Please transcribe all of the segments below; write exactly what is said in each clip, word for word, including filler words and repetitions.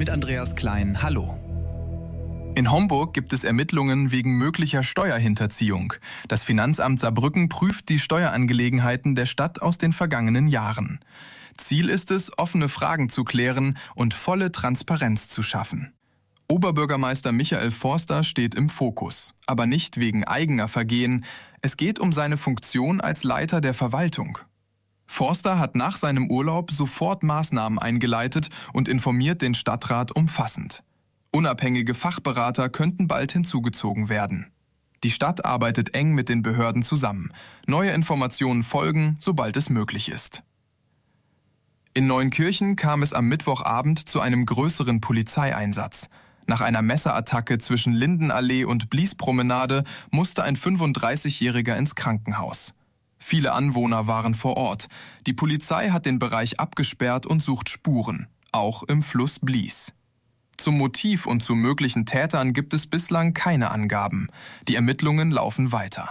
mit Andreas Klein. Hallo. In Homburg gibt es Ermittlungen wegen möglicher Steuerhinterziehung. Das Finanzamt Saarbrücken prüft die Steuerangelegenheiten der Stadt aus den vergangenen Jahren. Ziel ist es, offene Fragen zu klären und volle Transparenz zu schaffen. Oberbürgermeister Michael Forster steht im Fokus, aber nicht wegen eigener Vergehen. Es geht um seine Funktion als Leiter der Verwaltung. Forster hat nach seinem Urlaub sofort Maßnahmen eingeleitet und informiert den Stadtrat umfassend. Unabhängige Fachberater könnten bald hinzugezogen werden. Die Stadt arbeitet eng mit den Behörden zusammen. Neue Informationen folgen, sobald es möglich ist. In Neunkirchen kam es am Mittwochabend zu einem größeren Polizeieinsatz. Nach einer Messerattacke zwischen Lindenallee und Bliespromenade musste ein fünfunddreißigjähriger ins Krankenhaus. Viele Anwohner waren vor Ort. Die Polizei hat den Bereich abgesperrt und sucht Spuren, auch im Fluss Blies. Zum Motiv und zu möglichen Tätern gibt es bislang keine Angaben. Die Ermittlungen laufen weiter.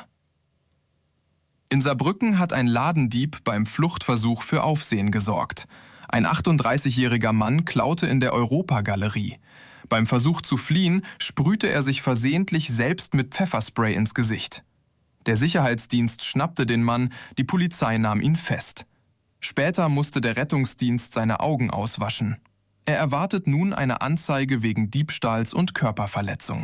In Saarbrücken hat ein Ladendieb beim Fluchtversuch für Aufsehen gesorgt. Ein achtunddreißigjähriger Mann klaute in der Europagalerie. Beim Versuch zu fliehen sprühte er sich versehentlich selbst mit Pfefferspray ins Gesicht. Der Sicherheitsdienst schnappte den Mann, die Polizei nahm ihn fest. Später musste der Rettungsdienst seine Augen auswaschen. Er erwartet nun eine Anzeige wegen Diebstahls und Körperverletzung.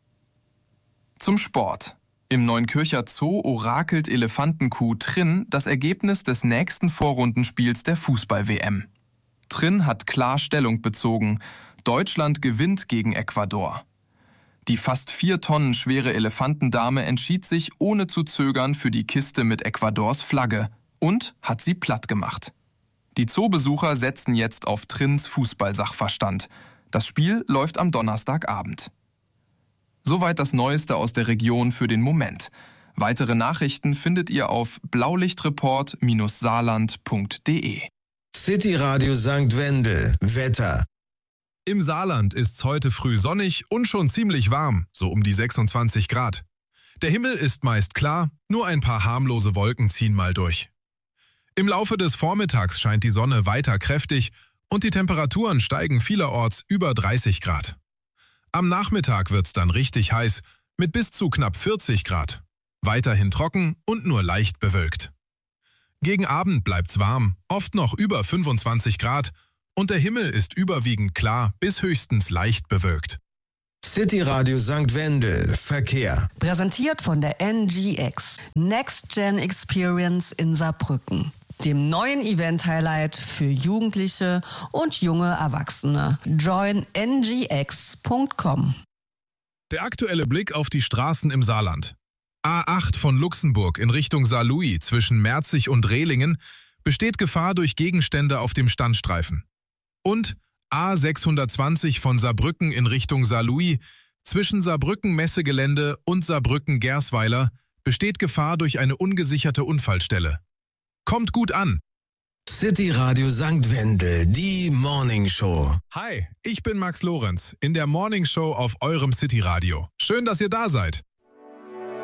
Zum Sport. Im Neunkircher Zoo orakelt Elefantenkuh Trin das Ergebnis des nächsten Vorrundenspiels der Fußball-W M. Trin hat klar Stellung bezogen. Deutschland gewinnt gegen Ecuador. Die fast vier Tonnen schwere Elefantendame entschied sich ohne zu zögern für die Kiste mit Ecuadors Flagge und hat sie platt gemacht. Die Zoobesucher setzen jetzt auf Trins Fußballsachverstand. Das Spiel läuft am Donnerstagabend. Soweit das Neueste aus der Region für den Moment. Weitere Nachrichten findet ihr auf blaulichtreport Bindestrich saarland Punkt de. City Radio Sankt Wendel. Wetter. Im Saarland ist's heute früh sonnig und schon ziemlich warm, so um die sechsundzwanzig Grad. Der Himmel ist meist klar, nur ein paar harmlose Wolken ziehen mal durch. Im Laufe des Vormittags scheint die Sonne weiter kräftig und die Temperaturen steigen vielerorts über dreißig Grad. Am Nachmittag wird's dann richtig heiß, mit bis zu knapp vierzig Grad. Weiterhin trocken und nur leicht bewölkt. Gegen Abend bleibt's warm, oft noch über fünfundzwanzig Grad, und der Himmel ist überwiegend klar bis höchstens leicht bewölkt. City Radio Sankt Wendel. Verkehr. Präsentiert von der N G X. Next Gen Experience in Saarbrücken. Dem neuen Event-Highlight für Jugendliche und junge Erwachsene. join n g x punkt com. Der aktuelle Blick auf die Straßen im Saarland. A acht von Luxemburg in Richtung Saarlouis zwischen Merzig und Rehlingen besteht Gefahr durch Gegenstände auf dem Standstreifen. Und A sechshundertzwanzig von Saarbrücken in Richtung Saarlouis zwischen Saarbrücken-Messegelände und Saarbrücken-Gersweiler besteht Gefahr durch eine ungesicherte Unfallstelle. Kommt gut an! City Radio Sankt Wendel, die Morning Show. Hi, ich bin Max Lorenz in der Morning Show auf eurem City Radio. Schön, dass ihr da seid.